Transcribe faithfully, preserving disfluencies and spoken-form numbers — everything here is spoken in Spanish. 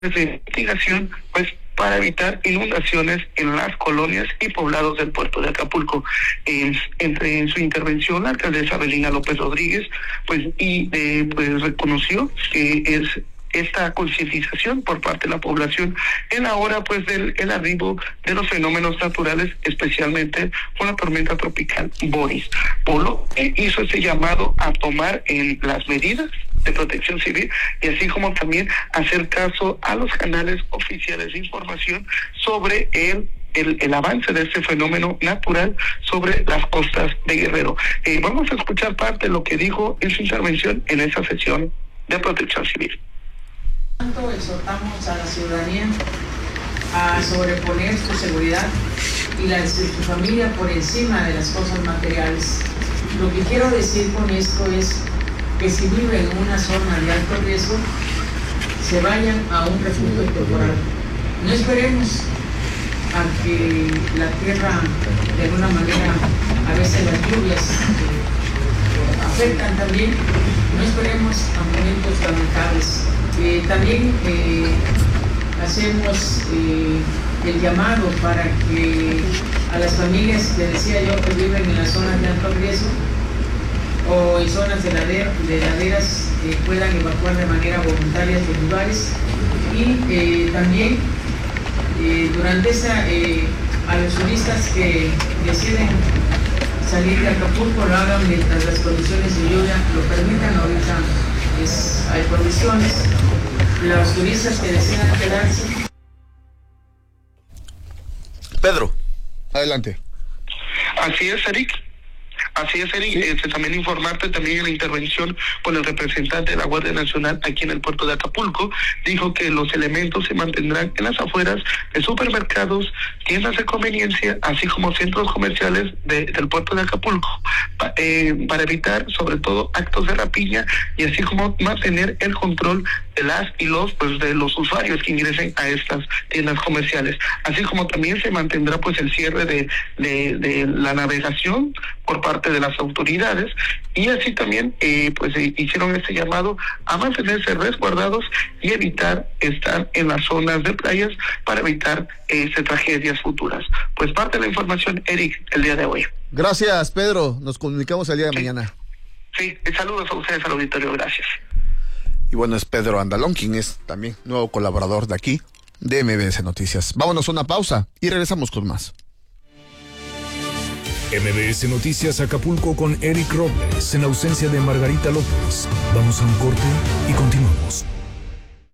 de investigación, pues para evitar inundaciones en las colonias y poblados del puerto de Acapulco. Eh, entre en su intervención, la alcaldesa Avelina López Rodríguez, pues y eh, pues reconoció que es esta concientización por parte de la población en la hora pues del el arribo de los fenómenos naturales, especialmente con la tormenta tropical Boris. Polo eh, hizo ese llamado a tomar en las medidas de protección civil y así como también hacer caso a los canales oficiales de información sobre el El, el avance de este fenómeno natural sobre las costas de Guerrero. Eh, vamos a escuchar parte de lo que dijo en su intervención en esa sesión de protección civil. Tanto exhortamos a la ciudadanía a sobreponer su seguridad y la de su familia por encima de las cosas materiales. Lo que quiero decir con esto es que si viven en una zona de alto riesgo, se vayan a un refugio temporal. No esperemos a que la tierra, de alguna manera, a veces las lluvias eh, afectan también, no esperemos a momentos lamentables. Eh, también eh, hacemos eh, el llamado para que a las familias que decía yo que viven en las zonas de alto riesgo o en zonas de, lader, de laderas eh, puedan evacuar de manera voluntaria sus lugares y eh, también eh, durante esa eh, a los turistas que deciden salir de Acapulco lo hagan mientras las condiciones de lluvia lo permitan. Ahorita es, hay condiciones. Los turistas que decidan quedarse. Pedro, adelante. Así es, Eric. Así es, Eric. Sí. Este, también informarte también en la intervención con el representante de la Guardia Nacional aquí en el puerto de Acapulco, dijo que los elementos se mantendrán en las afueras de supermercados, tiendas de conveniencia, así como centros comerciales de, del puerto de Acapulco, pa, eh, para evitar sobre todo actos de rapiña y así como mantener el control de las y los pues de los usuarios que ingresen a estas tiendas comerciales, así como también se mantendrá pues el cierre de, de, de la navegación por parte de las autoridades y así también eh, pues eh, hicieron este llamado a mantenerse resguardados y evitar estar en las zonas de playas para evitar eh, tragedias futuras. Pues parte de la información, Eric, el día de hoy. Gracias, Pedro. Nos comunicamos el día de sí. mañana. Sí, saludos a ustedes al auditorio, gracias. Y bueno, es Pedro Andalón, quien es también nuevo colaborador de aquí, de M B S Noticias. Vámonos a una pausa y regresamos con más. M B S Noticias Acapulco con Eric Robles, en ausencia de Margarita López. Vamos a un corte y continuamos.